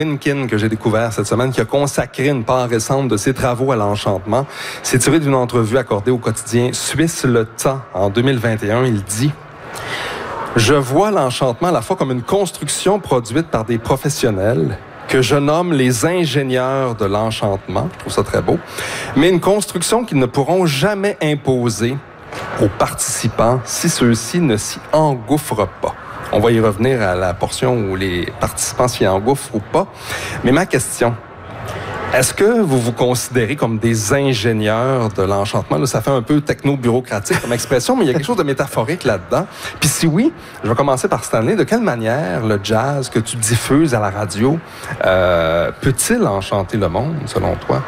Winkin, que j'ai découvert cette semaine, qui a consacré une part récente de ses travaux à l'enchantement. C'est tiré d'une entrevue accordée au quotidien suisse Le Temps en 2021. Il dit: « Je vois l'enchantement à la fois comme une construction produite par des professionnels que je nomme les ingénieurs de l'enchantement. » Je trouve ça très beau. Mais une construction qu'ils ne pourront jamais imposer aux participants si ceux-ci ne s'y engouffrent pas. On va y revenir à la portion où les participants s'y engouffrent ou pas. Mais ma question, est-ce que vous vous considérez comme des ingénieurs de l'enchantement? Là, ça fait un peu techno-bureaucratique comme expression, mais il y a quelque chose de métaphorique là-dedans. Puis si oui, je vais commencer par Stanley. De quelle manière le jazz que tu diffuses à la radio peut-il enchanter le monde, selon toi?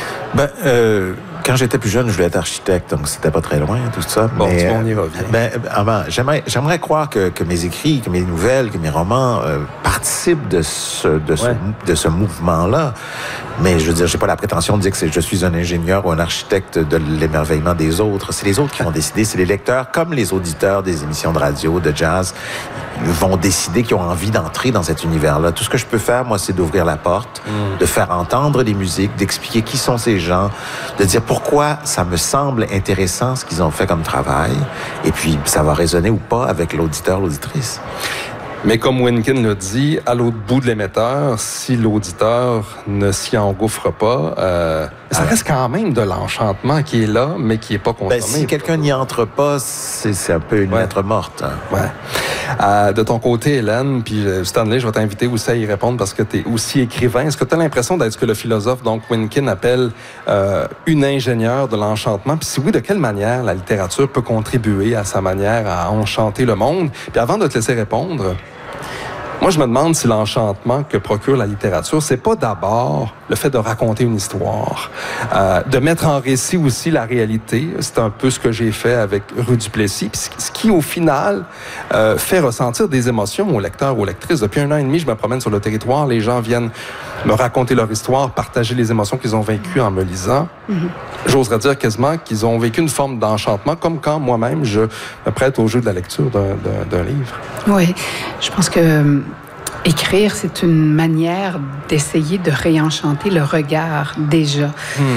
Quand j'étais plus jeune, je voulais être architecte, donc c'était pas très loin, tout ça. Bon, mais, on y revient. J'aimerais croire que mes écrits, que mes nouvelles, que mes romans participent de ce mouvement-là. Mais je veux dire, j'ai pas la prétention de dire que je suis un ingénieur ou un architecte de l'émerveillement des autres. C'est les autres qui vont décider. C'est les lecteurs, comme les auditeurs des émissions de radio, de jazz, vont décider qu'ils ont envie d'entrer dans cet univers-là. Tout ce que je peux faire, moi, c'est d'ouvrir la porte, de faire entendre les musiques, d'expliquer qui sont ces gens, de dire pourquoi ça me semble intéressant ce qu'ils ont fait comme travail, et puis ça va résonner ou pas avec l'auditeur, l'auditrice. Mais comme Winkin l'a dit, à l'autre bout de l'émetteur, si l'auditeur ne s'y engouffre pas, ça reste quand même de l'enchantement qui est là, mais qui n'est pas consommé. Si quelqu'un n'y entre pas, c'est un peu une lettre morte. Hein. Ouais. De ton côté, Hélène, puis Stanley, je vais t'inviter aussi à y répondre parce que tu es aussi écrivain. Est-ce que tu as l'impression d'être ce que le philosophe, donc Winkin, appelle une ingénieure de l'enchantement? Puis si oui, de quelle manière la littérature peut contribuer à sa manière à enchanter le monde? Puis avant de te laisser répondre, moi, je me demande si l'enchantement que procure la littérature, c'est pas d'abord le fait de raconter une histoire, de mettre en récit aussi la réalité. C'est un peu ce que j'ai fait avec Rue du Plessis, puis ce qui, au final, fait ressentir des émotions aux lecteurs, aux lectrices. Depuis 1 an et demi, je me promène sur le territoire, les gens viennent me raconter leur histoire, partager les émotions qu'ils ont vécues en me lisant. J'oserais dire quasiment qu'ils ont vécu une forme d'enchantement, comme quand moi-même, je me prête au jeu de la lecture d'un livre. Oui, je pense que écrire, c'est une manière d'essayer de réenchanter le regard déjà.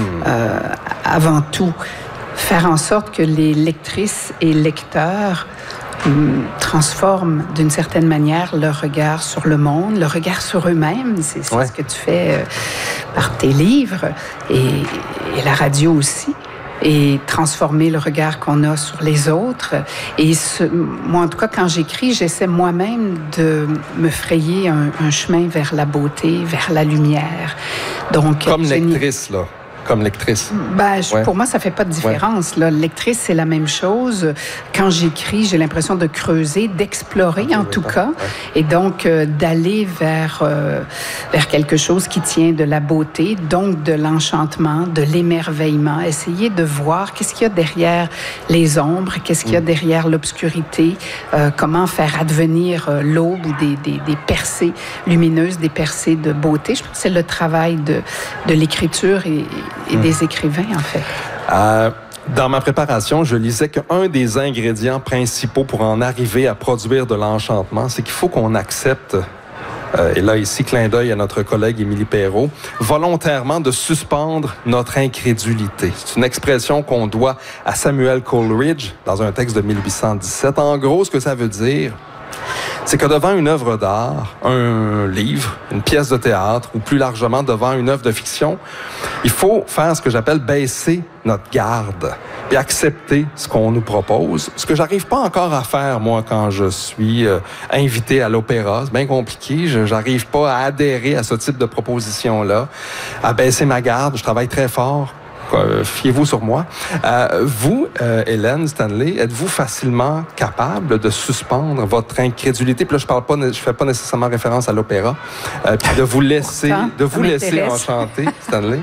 Avant tout, faire en sorte que les lectrices et lecteurs transforment d'une certaine manière leur regard sur le monde, leur regard sur eux-mêmes. C'est ce que tu fais par tes livres et la radio aussi. Et transformer le regard qu'on a sur les autres. Et moi, en tout cas, quand j'écris, j'essaie moi-même de me frayer un chemin vers la beauté, vers la lumière. Donc, comme lectrice, là. Comme lectrice. Pour moi, ça fait pas de différence. Là. Lectrice, c'est la même chose. Quand j'écris, j'ai l'impression de creuser, d'explorer en tout cas, et donc d'aller vers quelque chose qui tient de la beauté, donc de l'enchantement, de l'émerveillement, essayer de voir qu'est-ce qu'il y a derrière les ombres, qu'est-ce qu'il y a derrière l'obscurité, comment faire advenir l'aube ou des percées lumineuses, des percées de beauté. Je pense que c'est le travail de l'écriture et des écrivains, en fait. Dans ma préparation, je lisais qu'un des ingrédients principaux pour en arriver à produire de l'enchantement, c'est qu'il faut qu'on accepte, et là, ici, clin d'œil à notre collègue Émilie Perrault, volontairement de suspendre notre incrédulité. C'est une expression qu'on doit à Samuel Coleridge dans un texte de 1817. En gros, ce que ça veut dire, c'est que devant une œuvre d'art, un livre, une pièce de théâtre, ou plus largement devant une œuvre de fiction, il faut faire ce que j'appelle baisser notre garde et accepter ce qu'on nous propose. Ce que j'arrive pas encore à faire, moi, quand je suis invité à l'opéra. C'est bien compliqué. J'arrive pas à adhérer à ce type de proposition-là, à baisser ma garde. Je travaille très fort. Fiez-vous sur moi. Vous, Hélène, Stanley, êtes-vous facilement capable de suspendre votre incrédulité? Puis là, je fais pas nécessairement référence à l'opéra. Puis de vous laisser enchanter, Stanley.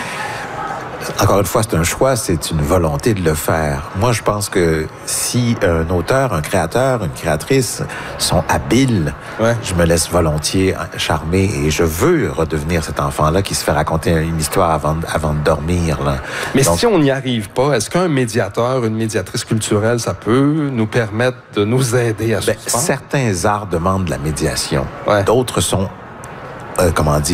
Encore une fois, c'est un choix, c'est une volonté de le faire. Moi, je pense que si un auteur, un créateur, une créatrice sont habiles, je me laisse volontiers charmer et je veux redevenir cet enfant-là qui se fait raconter une histoire avant de dormir. Là. Mais donc, si on n'y arrive pas, est-ce qu'un médiateur, une médiatrice culturelle, ça peut nous permettre de nous aider à suspendre? Certains arts demandent de la médiation. D'autres sont